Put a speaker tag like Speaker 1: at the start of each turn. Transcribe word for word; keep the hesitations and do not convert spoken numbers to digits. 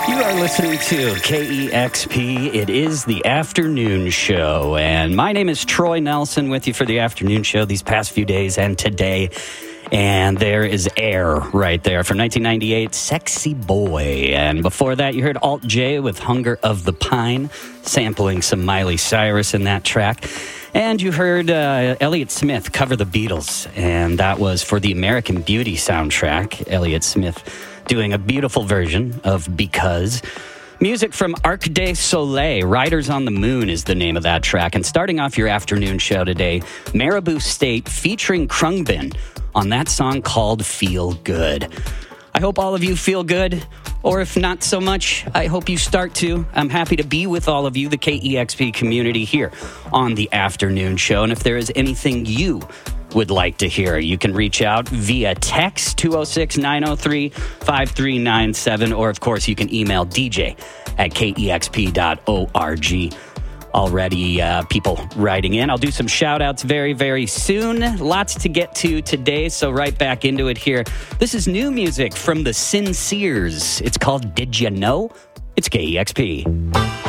Speaker 1: You are listening to K E X P. It is the afternoon show, and my name is Troy Nelson with you for the afternoon show these past few days and today. And there is Air right there from nineteen ninety-eight, Sexy Boy. And before that, you heard Alt J with Hunger of the Pine, sampling some Miley Cyrus in that track. And you heard uh, Elliott Smith cover the Beatles, and that was for the American Beauty soundtrack. Elliott Smith doing a beautiful version of Because. Music from Arc de Soleil, Riders on the Moon is the name of that track. And starting off your afternoon show today, Marabou State featuring Krungbin on that song called Feel Good. I hope all of you feel good, or if not so much, I hope you start to. I'm happy to be with all of you, the K E X P community here on the afternoon show. And if there is anything you would like to hear, you can reach out via text two oh six, nine oh three, five three nine seven, or of course you can email D J at K E X P dot org. Already uh, people writing in. I'll do some shout outs very, very soon. Lots to get to today, so right back into it here. This is new music from the Sinceres. It's called Did Ya Know? It's K E X P.